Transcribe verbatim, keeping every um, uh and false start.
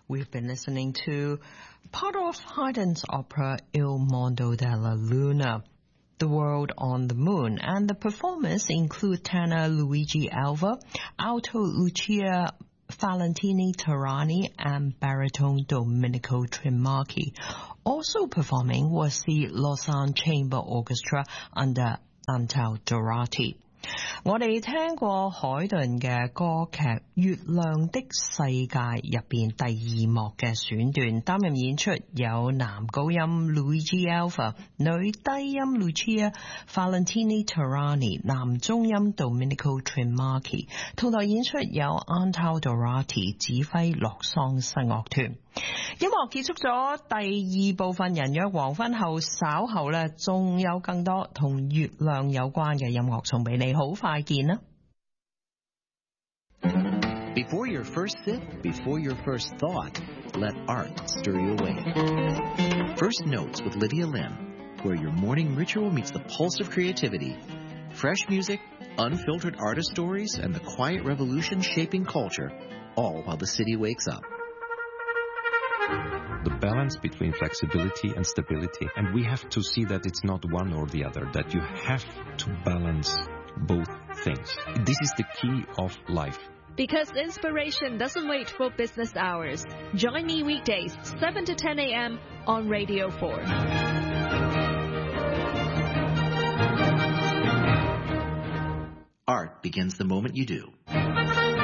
We've been listening to part of Haydn's opera Il Mondo della Luna, The World on the Moon, and the performers include tenor Luigi Alva, alto Lucia Valentini Terrani, and baritone Domenico Trimarchi. Also performing was the Lausanne Chamber Orchestra under Antal Dorati. 我哋聽過海頓嘅歌劇《月亮的世界》入邊第二幕嘅選段，擔任演出有男高音 Luigi Alva、女低音 Lucia Valentini Terrani、男中音 Domenico Trimarchi。同台演出有 Antal Dorati 指揮洛桑室樂團。音樂結束咗第二部分人約黃昏後，稍後咧仲有更多同月亮有關嘅音樂送俾你，好快見啦。 Before your first sip, before your first thought, let art stir you away. First Notes with Lydia Lim, where your morning ritual meets the pulse of creativity. Fresh music, unfiltered artist stories, and the quiet revolution shaping culture, all while the city wakes up. The balance between flexibility and stability, and we have to see that it's not one or the other, that you have to balance both things. This is the key of life. Because inspiration doesn't wait for business hours. Join me weekdays, seven to ten a.m. on Radio four. Art begins the moment you do.